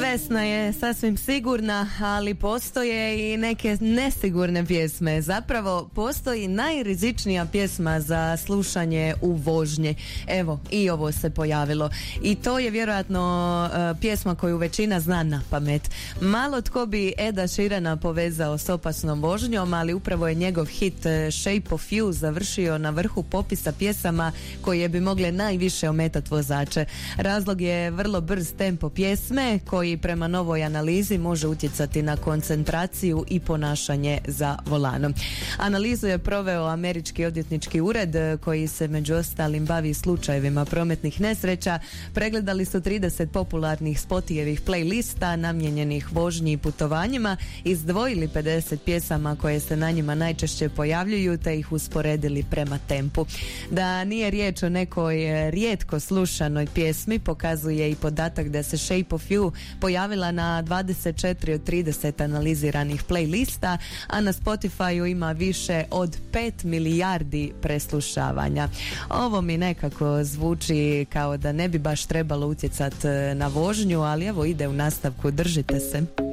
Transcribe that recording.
Vesna je sasvim sigurna, ali postoje i neke nesigurne pjesme. Zapravo postoji najrizičnija pjesma za slušanje u vožnji. Evo, i ovo se pojavilo. I to je vjerojatno pjesma koju većina zna na pamet. Malo tko bi Eda Sheerana povezao s opasnom vožnjom, ali upravo je njegov hit Shape of You završio na vrhu popisa pjesama koje bi mogle najviše ometati vozače. Razlog je vrlo brz tempo pjesme koji prema novoj analizi može utjecati na koncentraciju i ponašanje za volanom. Analizu je proveo Američki odvjetnički ured koji se među ostalim bavi slučajevima prometnih nesreća. Pregledali su 30 popularnih Spotijevih playlista namijenjenih vožnji i putovanjima, izdvojili 50 pjesama koje se na njima najčešće pojavljuju te ih usporedili prema tempu. Da nije riječ o nekoj rijetko slušanoj pjesmi pokazuje i podatak da se Shape of You pojavila na 24 od 30 analiziranih playlista, a na Spotifyu ima više od 5 milijardi preslušavanja. Ovo mi nekako zvuči kao da ne bi baš trebalo utjecati na vožnju, ali evo ide u nastavku, držite se.